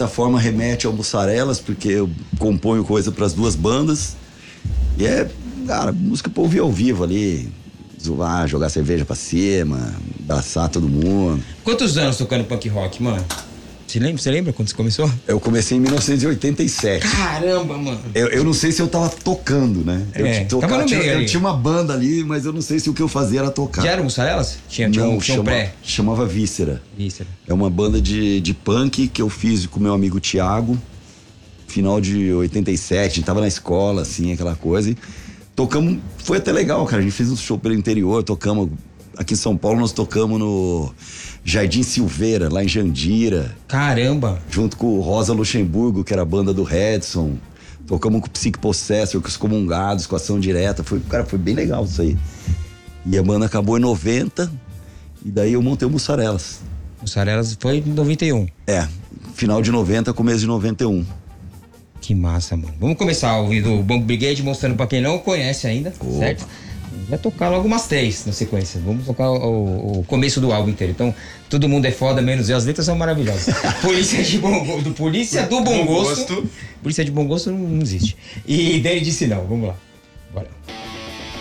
certa forma remete ao Mussarelas, porque eu componho coisa para as duas bandas. E cara, música pra ouvir ao vivo ali, zoar, jogar cerveja pra cima, abraçar todo mundo. Quantos anos tocando punk rock, mano? Você lembra quando você começou? Eu comecei em 1987. Caramba, mano. Eu não sei se eu tava tocando, né? Tava no meio eu ali. tinha uma banda ali, mas eu não sei se o que eu fazia era tocar. Já era o Mussarelas? Tinha um pré? Chamava Víscera. Víscera. É uma banda de punk que eu fiz com meu amigo Thiago, final de 87, a gente tava na escola, assim, aquela coisa. E tocamos, foi até legal, cara. A gente fez um show pelo interior, tocamos. Aqui em São Paulo nós tocamos no Jardim Silveira, lá em Jandira. Caramba! Junto com o Rosa Luxemburgo, que era a banda do Redson. Tocamos com o Psique Possessor, com os Comungados, com a Ação Direta. Foi bem legal isso aí. E a banda acabou em 90, e daí eu montei o Mussarelas. Mussarelas foi em 91. Final de 90, começo de 91. Que massa, mano. Vamos começar ouvindo o Bomb Brigade, mostrando pra quem não conhece ainda, certo? Vai tocar logo umas 3 na sequência. Vamos tocar o começo do álbum inteiro. Então, Todo Mundo é Foda, menos eu. As letras são maravilhosas. Polícia do Bom Gosto. Polícia de Bom Gosto não existe. E Dani disse não. Vamos lá.